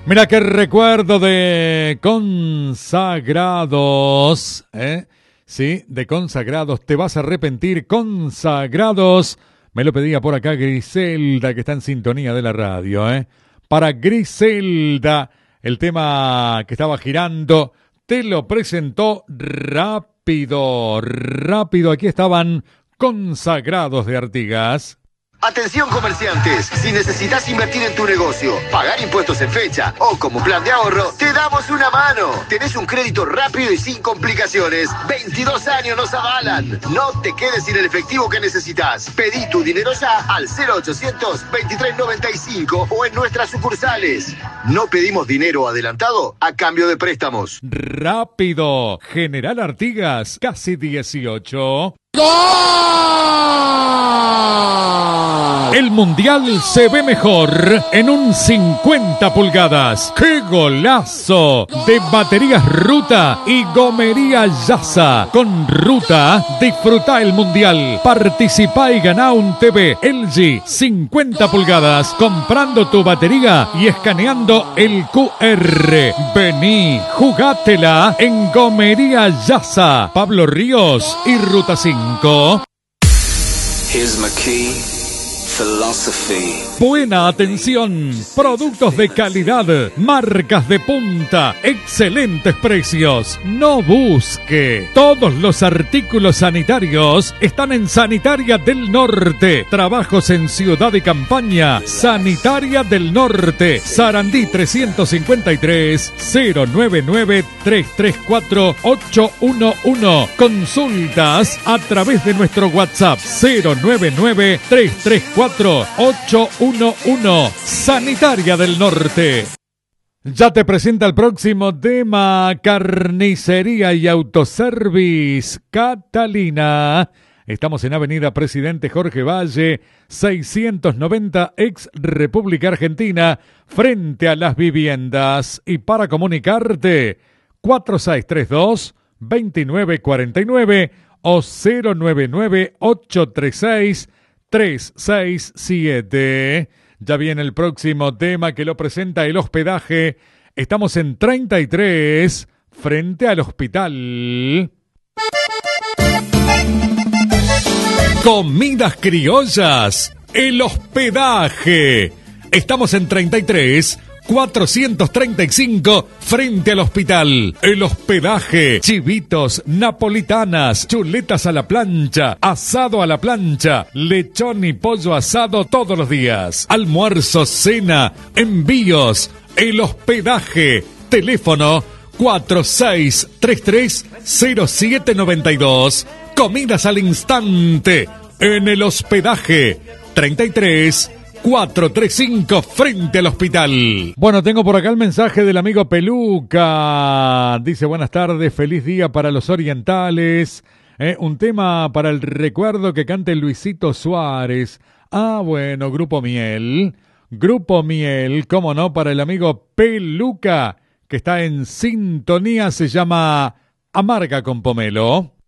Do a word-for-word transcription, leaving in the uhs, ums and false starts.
Mira qué recuerdo de Consagrados, ¿eh? Sí, de Consagrados, te vas a arrepentir, Consagrados. Me lo pedía por acá Griselda, que está en sintonía de la radio, ¿eh? Para Griselda, el tema que estaba girando, te lo presentó rápido, rápido. Aquí estaban Consagrados de Artigas. Atención comerciantes, si necesitas invertir en tu negocio, pagar impuestos en fecha o como plan de ahorro, te damos una mano. Tenés un crédito rápido y sin complicaciones. veintidós años nos avalan. No te quedes sin el efectivo que necesitas. Pedí tu dinero ya al cero ochocientos veintitrés noventa y cinco o en nuestras sucursales. No pedimos dinero adelantado a cambio de préstamos. Rápido, General Artigas, casi dieciocho. ¡Gol! El Mundial se ve mejor en un cincuenta pulgadas. ¡Qué golazo! De Baterías Ruta y Gomería Yasa. Con Ruta, disfruta el Mundial. Participa y gana un T V L G cincuenta pulgadas comprando tu batería y escaneando el Q R. Vení, jugátela en Gomería Yasa. Pablo Ríos y Ruta cinco. Here's my key. Philosophy. Buena atención, productos de calidad, marcas de punta, excelentes precios. No busque. Todos los artículos sanitarios están en Sanitaria del Norte. Trabajos en Ciudad y Campaña. Sanitaria del Norte. Sarandí trescientos cincuenta y tres, cero nueve nueve, tres tres cuatro, ocho uno uno. Consultas a través de nuestro WhatsApp cero nueve nueve, tres tres cuatro, ocho uno uno. Sanitaria del Norte. Ya te presenta el próximo tema. Carnicería y Autoservice Catalina. Estamos en Avenida Presidente Jorge Valle, seiscientos noventa, ex República Argentina, frente a las viviendas. Y para comunicarte, cuatro seis tres dos, dos nueve cuatro nueve o cero nueve nueve, ocho tres seis, tres seis siete. Ya viene el próximo tema que lo presenta el hospedaje. Estamos en treinta y tres, frente al hospital. Comidas criollas, el hospedaje. Estamos en treinta y tres, cuatrocientos treinta y cinco, frente al hospital. El hospedaje. Chivitos, napolitanas, chuletas a la plancha, asado a la plancha, lechón y pollo asado todos los días. Almuerzo, cena, envíos. El hospedaje. Teléfono cuatro seis tres tres, cero siete nueve dos. Comidas al instante. En el hospedaje. treinta y tres, cuatrocientos treinta y cinco, frente al hospital. Bueno, tengo por acá el mensaje del amigo Peluca. Dice, buenas tardes, feliz día para los orientales. Eh, un tema para el recuerdo que cante Luisito Suárez. Ah, bueno, Grupo Miel. Grupo Miel, cómo no, para el amigo Peluca, que está en sintonía, se llama Amarga con Pomelo.